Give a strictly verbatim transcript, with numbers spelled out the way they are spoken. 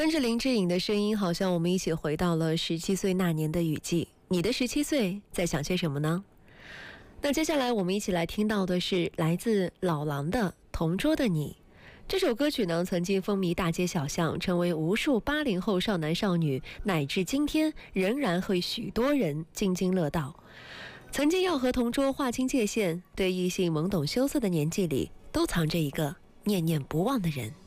跟着林志颖的声音，好像我们一起回到了十七岁那年的雨季。你的十七岁在想些什么呢？那接下来我们一起来听到的是来自老狼的《同桌的你》。这首歌曲呢，曾经风靡大街小巷，成为无数八零后少男少女，乃至今天仍然会许多人津津乐道。曾经要和同桌划清界限，对异性懵懂羞涩的年纪里，都藏着一个念念不忘的人。